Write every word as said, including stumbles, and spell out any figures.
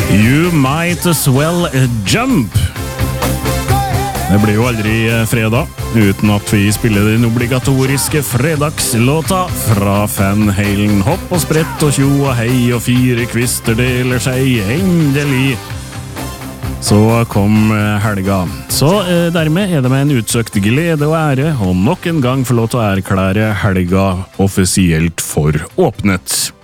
You might as well jump. Det blir jo aldri fredag uten at vi spiller den obligatoriske fredagslåta fra Van Halen. Hopp og sprett og tjo og hei og fire kvister deler seg endelig. Så kom helga. Så eh, dermed er det med en utsøkt glede og ære, og nok en gang få lov til å erklære helga offisielt for åpnet.